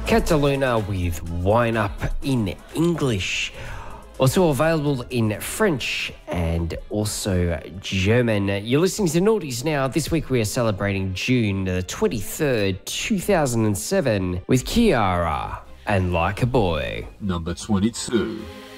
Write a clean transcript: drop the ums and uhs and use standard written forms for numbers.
Cataluna with Wine Up in English. Also available in French and also German. You're listening to Naughties Now. This week we are celebrating June the 23rd, 2007 with Kiara and Like a Boy. Number 22.